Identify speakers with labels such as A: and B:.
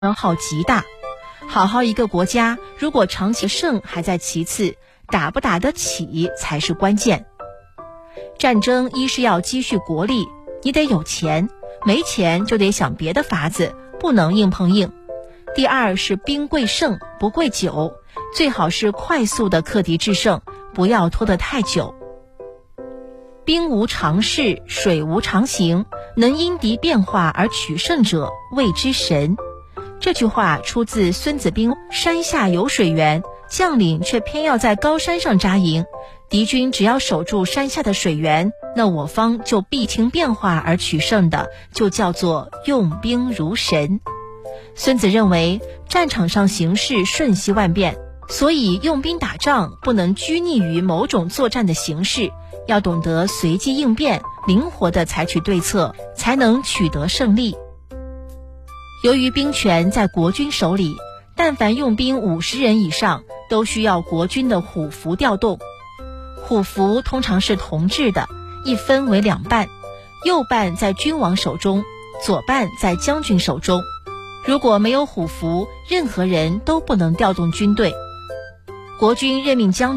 A: 消耗极大。好好一个国家，如果长期胜还在其次，打不打得起才是关键。战争一是要积蓄国力，你得有钱，没钱就得想别的法子，不能硬碰硬。第二是兵贵胜不贵久，最好是快速的克敌制胜，不要拖得太久。兵无常势，水无常形，能因敌变化而取胜者，谓之神。这句话出自《孙子兵》，山下有水源，将领却偏要在高山上扎营，敌军只要守住山下的水源，那我方就必听变化而取胜的，就叫做用兵如神。孙子认为战场上形势瞬息万变，所以用兵打仗不能拘泥于某种作战的形式，要懂得随机应变，灵活地采取对策，才能取得胜利。由于兵权在国军手里，但凡用兵50人以上，都需要国军的虎符调动。虎符通常是铜制的，一分为2半，右半在君王手中，左半在将军手中。如果没有虎符，任何人都不能调动军队。国军任命将